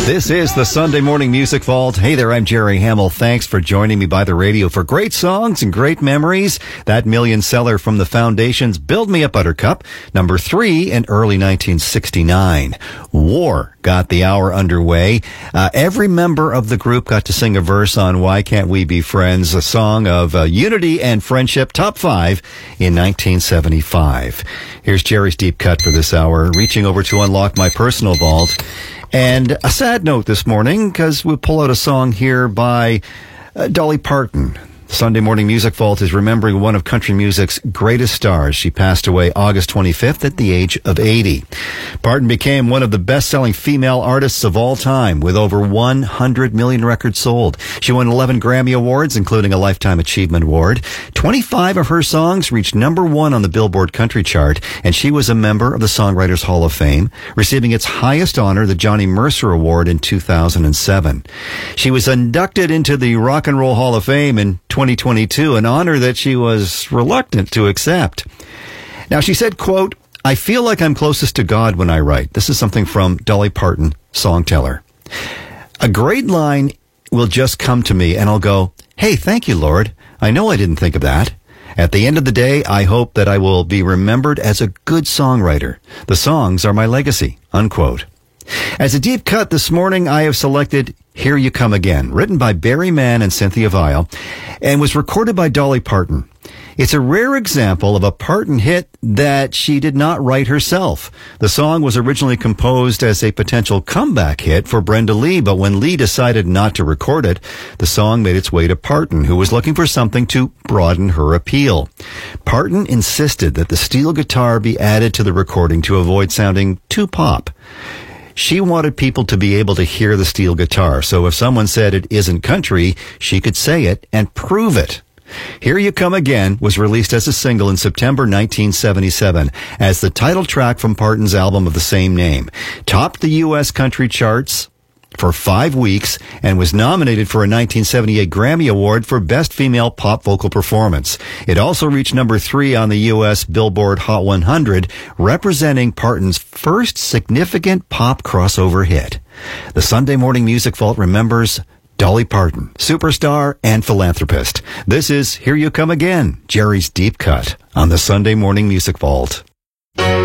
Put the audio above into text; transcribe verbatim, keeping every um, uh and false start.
This is the Sunday Morning Music Vault. Hey there, I'm Jerry Hamill. Thanks for joining me by the radio for great songs and great memories. That million seller from the Foundations, Build Me a Buttercup, number three in early nineteen sixty-nine. War got the hour underway. Uh, every member of the group got to sing a verse on Why Can't We Be Friends, a song of uh, unity and friendship, top five in nineteen seventy-five. Here's Jerry's deep cut for this hour, reaching over to unlock my personal vault. And a sad note this morning, because we'll pull out a song here by uh, Dolly Parton. Sunday Morning Music Vault is remembering one of country music's greatest stars. She passed away August twenty-fifth at the age of eighty. Parton became one of the best-selling female artists of all time, with over one hundred million records sold. She won eleven Grammy Awards, including a Lifetime Achievement Award. twenty-five of her songs reached number one on the Billboard Country Chart, and she was a member of the Songwriters Hall of Fame, receiving its highest honor, the Johnny Mercer Award, in two thousand seven. She was inducted into the Rock and Roll Hall of Fame in twenty twenty-two, an honor that she was reluctant to accept. Now, she said, quote, "I feel like I'm closest to God when I write." This is something from Dolly Parton, Songteller. "A great line will just come to me and I'll go, 'Hey, thank you, Lord. I know I didn't think of that.' At the end of the day, I hope that I will be remembered as a good songwriter. The songs are my legacy," unquote. As a deep cut this morning, I have selected Here You Come Again, written by Barry Mann and Cynthia Weil, and was recorded by Dolly Parton. It's a rare example of a Parton hit that she did not write herself. The song was originally composed as a potential comeback hit for Brenda Lee, but when Lee decided not to record it, the song made its way to Parton, who was looking for something to broaden her appeal. Parton insisted that the steel guitar be added to the recording to avoid sounding too pop. She wanted people to be able to hear the steel guitar, so if someone said it isn't country, she could say it and prove it. Here You Come Again was released as a single in September nineteen seventy-seven as the title track from Parton's album of the same name. Topped the U S country charts for five weeks and was nominated for a nineteen seventy-eight Grammy Award for Best Female Pop Vocal Performance. It also reached number three on the U S Billboard Hot one hundred, representing Parton's first significant pop crossover hit. The Sunday Morning Music Vault remembers Dolly Parton, superstar and philanthropist. This is Here You Come Again, Jerry's Deep Cut on the Sunday Morning Music Vault.